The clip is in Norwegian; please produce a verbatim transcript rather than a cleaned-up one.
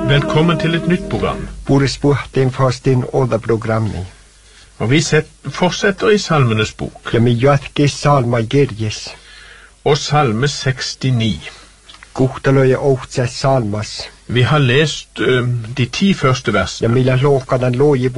Velkommen til et nytt program. Boris Buhtin fastin oda programmi. Og vi set, fortsetter i Salmenes bok. Ja me jatkis salma kirjes. Og salme sekstini. Kuhtalöjä ohtsä salmas. Vi har lest uh, de ti første versene. Ja millä lohkanan loji